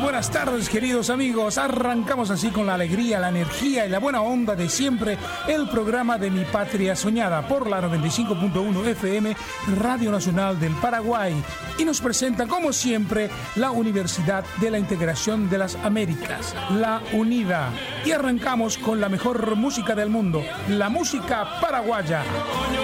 buenas tardes, queridos amigos. Arrancamos así con la alegría, la energía y la buena onda de siempre el programa de Mi Patria Soñada por la 95.1 FM Radio Nacional del Paraguay. Y nos presenta, como siempre, la Universidad de la Integración de las Américas, la UNIDA. Y arrancamos con la mejor música del mundo, la música paraguaya.